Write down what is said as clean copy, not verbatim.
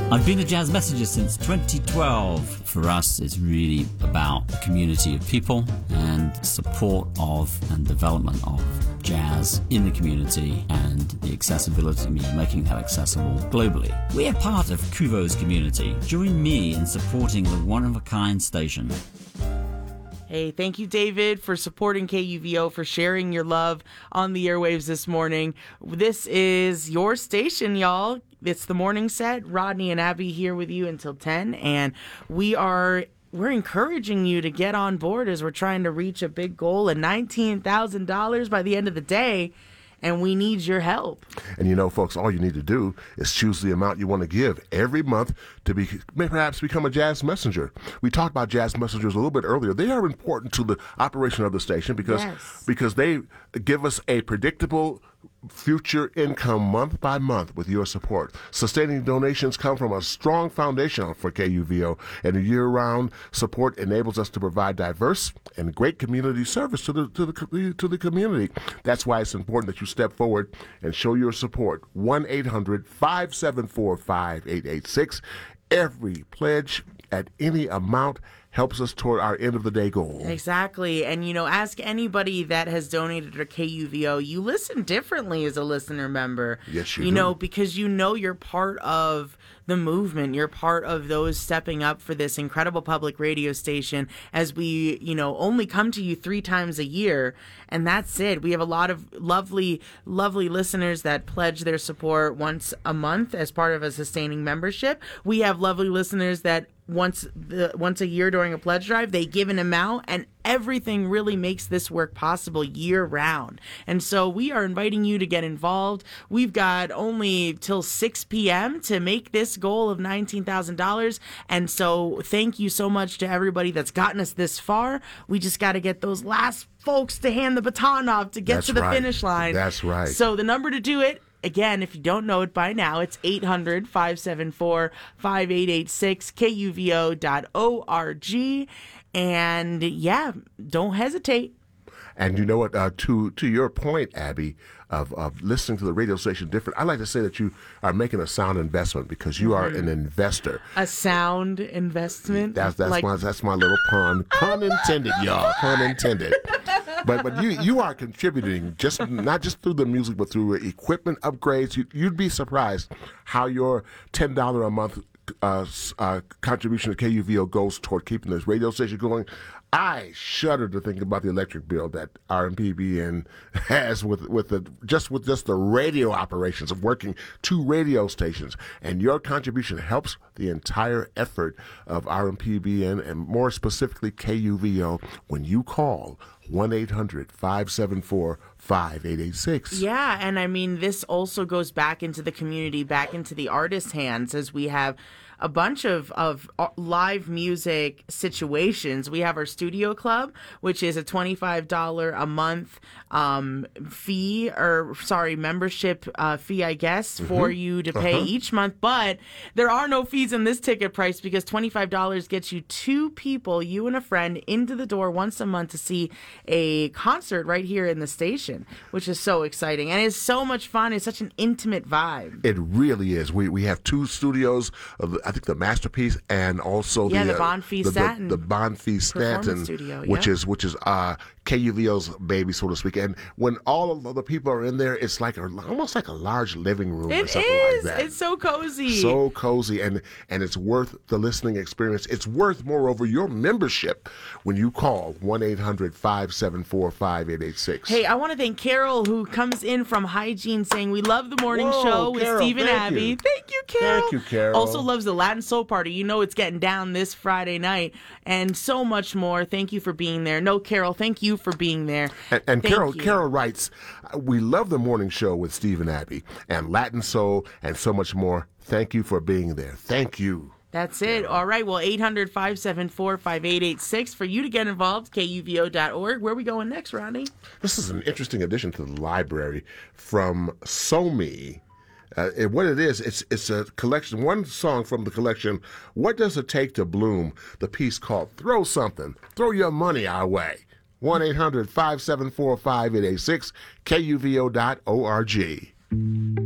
I've been a jazz messenger since 2012. For us, it's really about a community of people and support of and development of jazz in the community and the accessibility, making that accessible globally. We are part of Kuvo's community. Join me in supporting the one-of-a-kind station. Hey, thank you, David, for supporting KUVO, for sharing your love on the airwaves this morning. This is your station, y'all. It's the morning set. Rodney and Abby here with you until 10, and we're encouraging you to get on board as we're trying to reach a big goal of $19,000 by the end of the day. And we need your help. And you know, folks, all you need to do is choose the amount you want to give every month to perhaps become a jazz messenger. We talked about jazz messengers a little bit earlier. They are important to the operation of the station because they give us a predictable future income month by month with your support. Sustaining donations come from a strong foundation for KUVO, and a year-round support enables us to provide diverse and great community service to the community. That's why it's important that you step forward and show your support. 1-800-574-5886. Every pledge at any amount helps us toward our end-of-the-day goal. Exactly. And, ask anybody that has donated to KUVO. You listen differently as a listener member. Yes, you do. Because you're part of the movement. You're part of those stepping up for this incredible public radio station as we, only come to you 3 times a year. And that's it. We have a lot of lovely, lovely listeners that pledge their support once a month as part of a sustaining membership. We have lovely listeners that once a year during a pledge drive, they give an amount, and everything really makes this work possible year round. And so we are inviting you to get involved. We've got only till 6 p.m. to make this goal of $19,000. And so thank you so much to everybody that's gotten us this far. We just got to get those last folks to hand the baton off to get to the finish line. That's right. So the number to do it, again, if you don't know it by now, it's 800-574-5886, KUVO.org. And yeah, don't hesitate. And you know what, to your point, Abby, of listening to the radio station different, I like to say that you are making a sound investment because you are an investor. A sound investment? That's my little pun. Pun intended, y'all. Pun intended. But you are contributing not just through the music, but through equipment upgrades. You'd be surprised how your $10 a month contribution to KUVO goes toward keeping this radio station going. I shudder to think about the electric bill that RMPBN has with just the radio operations of working 2 radio stations, and your contribution helps the entire effort of RMPBN and more specifically KUVO when you call 1-800-574-5886. Yeah, and this also goes back into the community, back into the artist's hands, as we have a bunch of live music situations. We have our studio club, which is a $25 a month membership fee, I guess, for you to pay each month. But there are no fees in this ticket price because $25 gets you 2 people, you and a friend, into the door once a month to see a concert right here in the station, which is so exciting. And it's so much fun. It's such an intimate vibe. It really is. We have 2 studios, I think the Masterpiece and also the Bonfils Staten. The Bonfils Staten studio, which is KUVO's baby, so to speak. And when all of the people are in there, it's like almost like a large living room or something like that. It's so cozy. So cozy, and it's worth the listening experience. It's worth, moreover, your membership when you call 1-800-574-5886. Hey, I want to thank Carol, who comes in from Hygiene, saying, we love the morning show with Carol, Steve and Abby. Thank you, Carol. Thank you, Carol. Also loves the Latin Soul Party. It's getting down this Friday night, and so much more. Thank you for being there. No, Carol, thank you for being there. And Carol writes, we love the morning show with Steve and Abby and Latin Soul and so much more. Thank you for being there. Thank you. That's it. All right. Well, 800-574-5886 for you to get involved, KUVO.org. Where are we going next, Ronnie? This is an interesting addition to the library from SoMe. What it is, it's a collection, one song from the collection, What Does It Take to Bloom? The piece called Throw Something, Throw Your Money Our Way. 1-800-574-5886, KUVO.org.